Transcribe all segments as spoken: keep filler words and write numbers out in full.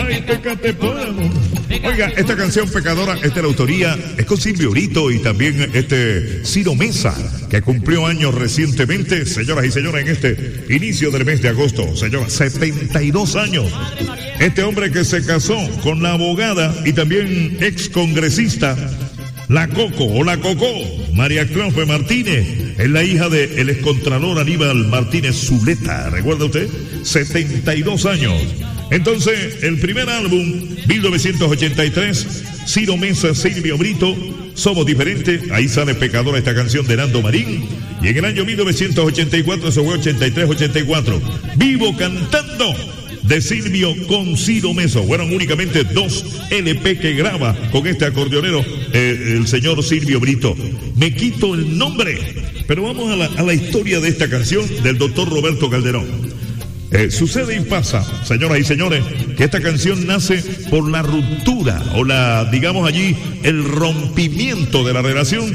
Ay, pécate por amor. Oiga, esta canción Pecadora, esta es la autoría, es con Silvio Brito y también este Ciro Mesa, que cumplió años recientemente, señoras y señores, en este inicio del mes de agosto. Señoras, setenta y dos años. Este hombre que se casó con la abogada y también ex congresista La Coco o La Cocó, María Claudia Martínez, es la hija del excontralor Aníbal Martínez Zuleta. ¿Recuerda usted? setenta y dos años. Entonces, el primer álbum, mil novecientos ochenta y tres, Ciro Mesa, Silvio Brito, Somos Diferentes, ahí sale Pecadora, esta canción de Nando Marín. Y en el año mil novecientos ochenta y cuatro, eso fue ochenta y tres ochenta y cuatro, Vivo Cantando, de Silvio con Ciro Mesa. Fueron únicamente dos L P que graba con este acordeonero, eh, el señor Silvio Brito. Me quito el nombre, pero vamos a la, a la historia de esta canción del doctor Roberto Calderón. Eh, sucede y pasa, señoras y señores, que esta canción nace por la ruptura o la, digamos allí, el rompimiento de la relación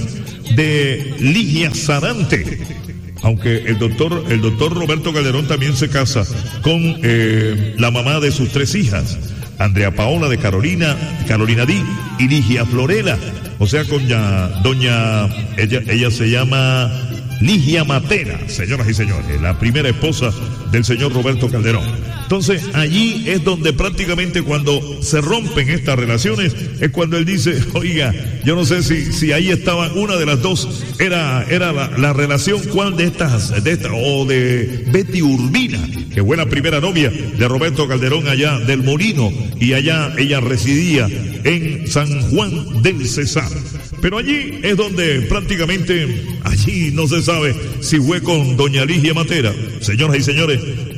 de Ligia Sarante. Aunque el doctor, el doctor Roberto Calderón también se casa con eh, la mamá de sus tres hijas, Andrea Paola de Carolina, Carolina Di y Ligia Florela. O sea, con ya, doña, ella, ella se llama Ligia Matera, señoras y señores, la primera esposa del señor Roberto Calderón. Entonces, allí es donde prácticamente cuando se rompen estas relaciones, es cuando él dice, oiga, yo no sé si, si ahí estaba una de las dos, era, era la, la relación, ¿cuál de estas, de esta, o de Betty Urbina, que fue la primera novia de Roberto Calderón allá del Molino, y allá ella residía en San Juan del Cesar. Pero allí es donde prácticamente, allí no se sabe si fue con doña Ligia Matera, señoras y señores,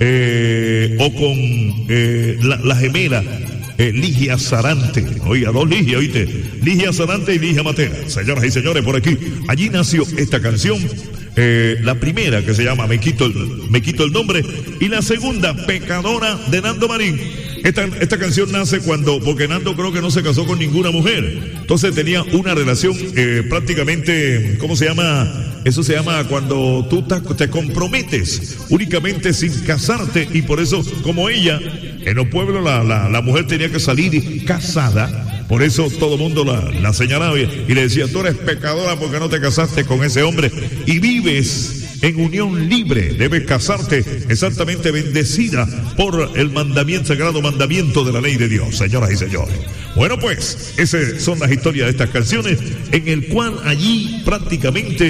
eh, o con eh, la, la gemela eh, Ligia Sarante. Oiga, dos Ligia, oíste, Ligia Sarante y Ligia Matera, señoras y señores, por aquí. Allí nació esta canción. Eh, la primera, que se llama Me quito, el, Me quito el nombre, y la segunda, Pecadora, de Nando Marín. Esta, esta canción nace cuando, porque Nando creo que no se casó con ninguna mujer, entonces tenía una relación eh, prácticamente, ¿cómo se llama? Eso se llama cuando tú te, te comprometes únicamente sin casarte, y por eso, como ella, en los pueblos la, la, la mujer tenía que salir casada. Por eso todo el mundo la, la señalaba y le decía, tú eres pecadora porque no te casaste con ese hombre y vives en unión libre, debes casarte exactamente bendecida por el mandamiento, sagrado mandamiento de la ley de Dios, señoras y señores. Bueno, pues, esas son las historias de estas canciones, en el cual allí prácticamente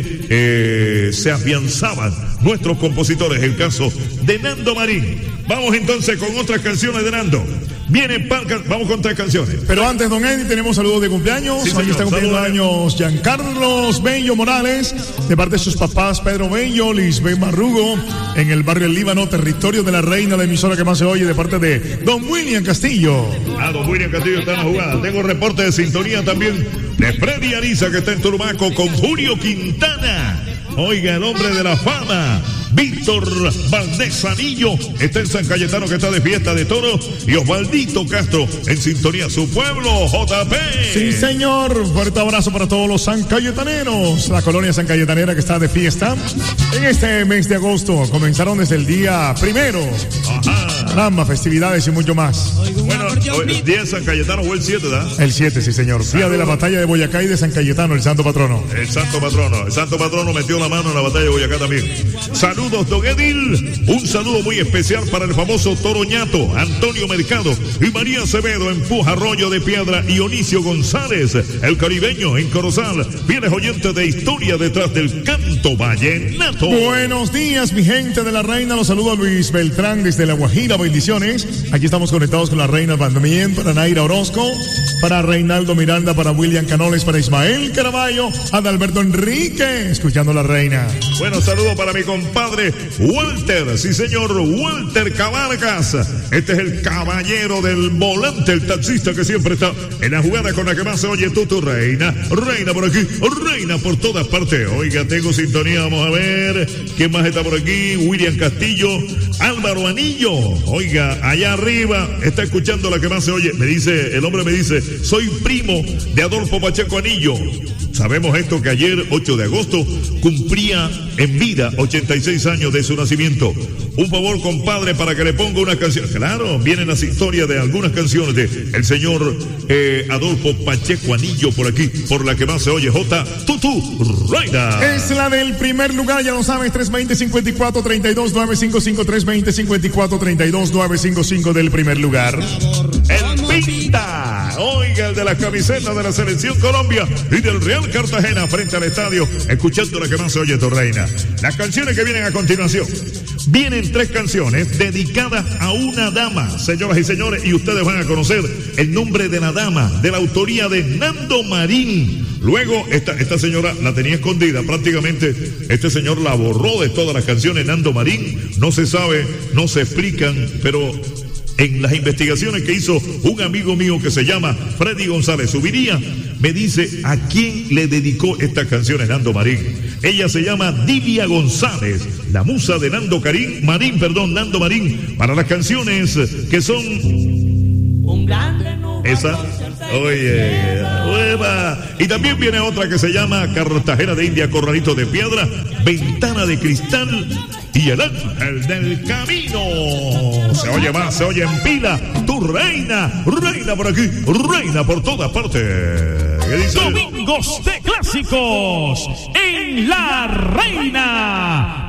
eh, se afianzaban nuestros compositores, el caso de Nando Marín. Vamos entonces con otras canciones de Nando. Vienen, vamos con tres canciones. Pero antes, don Eddie, tenemos saludos de cumpleaños. Sí, Hoy está cumpliendo saludos, años Giancarlos Bello Morales, de parte de sus papás Pedro Bello, Lisbeth Marrugo, en el barrio El Líbano, territorio de la reina, la emisora que más se oye, de parte de don William Castillo. Ah, don William Castillo está en la jugada. Tengo reporte de sintonía también de Freddy Ariza, que está en Turumaco, con Julio Quintana. Oiga, el hombre de la fama, Víctor Valdés Anillo, está en San Cayetano, que está de fiesta de toros, y Osvaldito Castro en sintonía, su pueblo, J P. Sí, señor, fuerte abrazo para todos los san cayetaneros, la colonia san cayetanera que está de fiesta en este mes de agosto. Comenzaron desde el día primero. Ajá. Caramba, festividades y mucho más. Bueno, el día de San Cayetano fue el siete, ¿verdad? El siete, sí, señor. Día de la batalla de Boyacá y de San Cayetano, el santo patrono. El santo patrono, el santo patrono metió la mano en la batalla de Boyacá también. Saludos, don Edil. Un saludo muy especial para el famoso Toroñato, Antonio Mercado y María Acevedo en Puja, Arroyo de Piedra, y Onicio González, el caribeño en Corozal, fieles oyentes de historia detrás del canto vallenato. Buenos días, mi gente de la reina. Los saludo a Luis Beltrán desde La Guajira. Bendiciones. Aquí estamos conectados con la reina también, para Naira Orozco, para Reinaldo Miranda, para William Canoles, para Ismael Caraballo, Adalberto Enrique, escuchando la reina. Bueno, saludo para mi compadre Walter, sí señor, Walter Cabargas. Este es el caballero del volante, el taxista que siempre está en la jugada con la que más se oye tú, tu reina. Reina por aquí, reina por todas partes. Oiga, tengo sintonía, vamos a ver quién más está por aquí. William Castillo, Álvaro Anillo. Oiga, allá arriba está escuchando la que más se oye. Me dice, el hombre me dice, soy primo de Adolfo Pacheco Anillo. Sabemos esto, que ayer, ocho de agosto, cumplía en vida ochenta y seis años de su nacimiento. un favor, compadre, para que le ponga una canción. Claro, vienen las historias de algunas canciones de el señor eh, Adolfo Pacheco Anillo por aquí, por la que más se oye, J. Tutu Reina. Es la del primer lugar, ya lo sabes, tres veinte, cincuenta y cuatro, treinta y dos, nueve cinco cinco, tres veinte, cincuenta y cuatro, treinta y dos, nueve cinco cinco del primer lugar. El Pinta, oiga, el de la camiseta de la Selección Colombia y del Real Cartagena frente al estadio, escuchando la que más se oye, tu reina. Las canciones que vienen a continuación. Vienen tres canciones dedicadas a una dama, señoras y señores, y ustedes van a conocer el nombre de la dama, de la autoría de Nando Marín. Luego, esta, esta señora la tenía escondida, prácticamente este señor la borró de todas las canciones, Nando Marín, no se sabe, no se explican, pero en las investigaciones que hizo un amigo mío que se llama Freddy González Subiría, me dice a quién le dedicó estas canciones Nando Marín. Ella se llama Divia González, la musa de Nando Marín, Marín, perdón, Nando Marín, para las canciones que son... Un grande esa, oye, nueva. Y también viene otra que se llama Cartagena de India, Corralito de Piedra, Ventana de Cristal y El Ángel del Camino. Se oye más, se oye en pila. Tu reina, reina por aquí, reina por todas partes. ¿Qué dice? Domingos de clásicos en La Reina.